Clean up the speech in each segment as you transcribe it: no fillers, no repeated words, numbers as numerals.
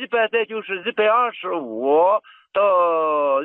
一般在就是125到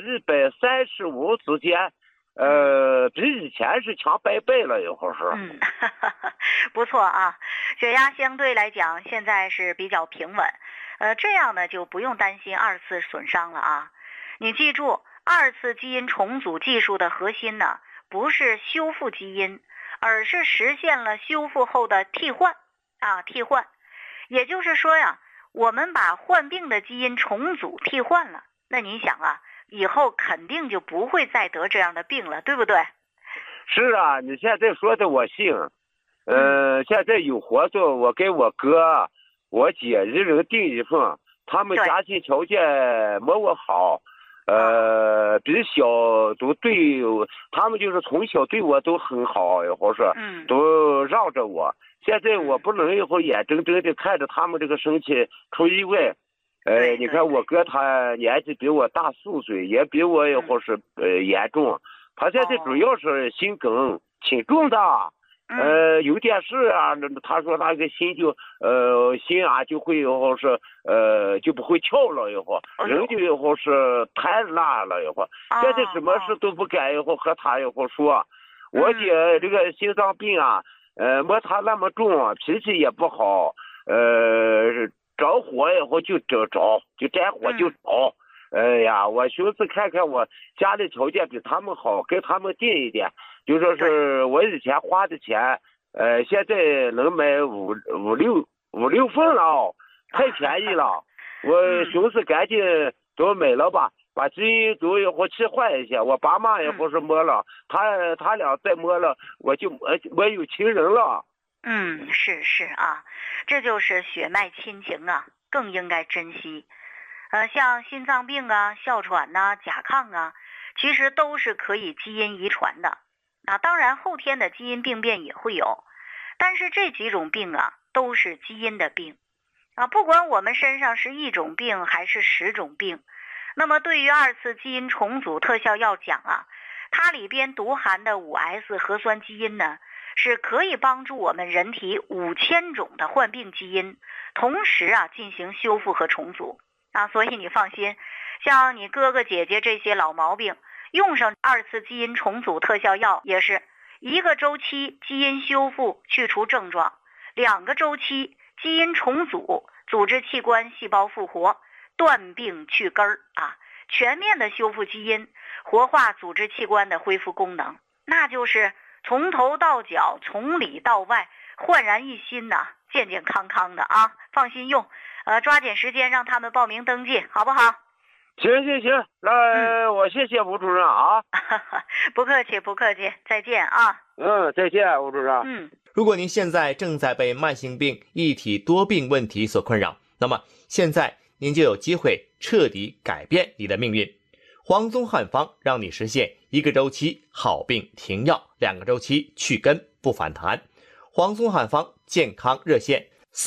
135之间，比以前是强100倍了，以后是。 不错啊，血压相对来讲现在是比较平稳，这样呢就不用担心二次损伤了啊。你记住，二次基因重组技术的核心呢，不是修复基因，而是实现了修复后的替换。也就是说呀，我们把患病的基因重组替换了，那你想啊，以后肯定就不会再得这样的病了，对不对？ 是啊，你现在说的我信。现在有活做，我跟我哥、我姐一人订一份，他们家庭条件没我好，比小都对，他们就是从小对我都很好，以后是，都让着我。现在我不能以后眼睁睁的看着他们这个身体出意外。你看我哥他年纪比我大4岁，也比我以后是严重。他现在主要是心梗挺重的。有点事啊，他说那个心就心啊就会以后是就不会跳了，以后人就以后是太烂了，以后现在什么事都不敢以后和他以后说。我姐这个心脏病啊，没他那么重，脾气也不好，着火以后就着，就沾火就着。哎呀，我寻思看看我家里条件比他们好，跟他们订一点，就说是我以前花的钱，现在能买五六份了，太便宜了。我寻思赶紧都买了吧，把基因都以后去换一下。我爸妈也不是没了，他俩再没了，我就没有亲人了。 是啊，这就是血脉亲情啊，更应该珍惜。像心脏病啊、哮喘呐、甲亢啊，其实都是可以基因遗传的。当然后天的基因病变也会有，但是这几种病啊，都是基因的病。不管我们身上是1种病还是10种病，那么对于二次基因重组特效药讲啊，它里边独含的5S 核酸基因呢，是可以帮助我们人体5000种的患病基因，同时啊进行修复和重组。所以你放心，像你哥哥姐姐这些老毛病，用上二次基因重组特效药也是1个周期基因修复去除症状，2个周期基因重组组织器官细胞复活，断病去根儿全面的修复基因，活化组织器官的恢复功能，那就是从头到脚，从里到外焕然一新呐，健健康康的啊，放心用。抓紧时间让他们报名登记，好不好？ 行，那我谢谢吴主任啊。 不客气，再见啊。 再见，吴主任。 如果您现在正在被慢性病、一体多病问题所困扰，那么现在您就有机会彻底改变你的命运。黄宗汉方让你实现1个周期好病停药，2个周期去根不反弹。黄宗汉方健康热线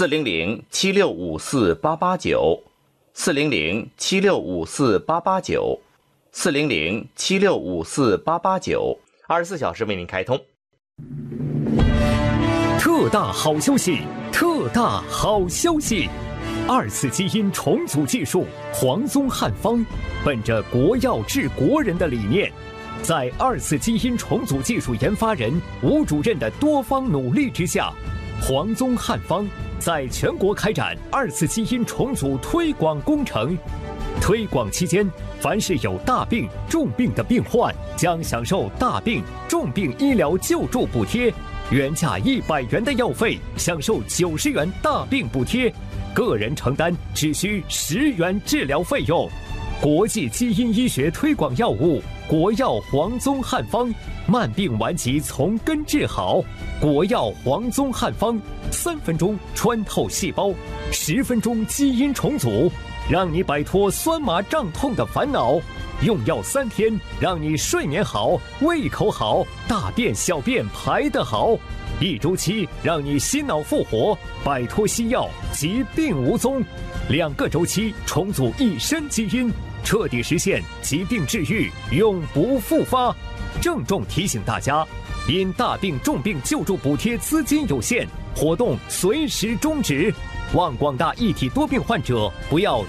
400-7654-889 400-7654-889 400-7654-889 24小时为您开通。 特大好消息！二次基因重组技术黄宗汉方，本着国药治国人的理念，在二次基因重组技术研发人吴主任的多方努力之下，黄宗汉方在全国开展二次基因重组推广工程。推广期间，凡是有大病、重病的病患，将享受大病、重病医疗救助补贴，原价100元的药费，享受90元大病补贴，个人承担只需10元治疗费用。国际基因医学推广药物，国药黄宗汉方，慢病顽疾从根治好。国药黄宗汉方，3分钟穿透细胞，10分钟基因重组，让你摆脱酸麻胀痛的烦恼。用药3天，让你睡眠好，胃口好，大便小便排得好。1周期，让你心脑复活，摆脱西药，疾病无踪。2个周期，重组一身基因，彻底实现疾病治愈，永不复发。郑重提醒大家，因大病重病救助补贴资金有限，活动随时终止，望广大一体多病患者不要